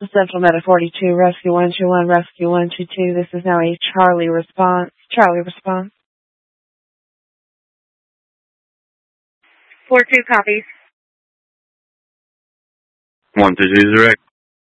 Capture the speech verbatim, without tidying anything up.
Central Meta forty-two, Rescue one two one, Rescue one two two. This is now a Charlie response. Charlie response. four two copies. one two two, direct.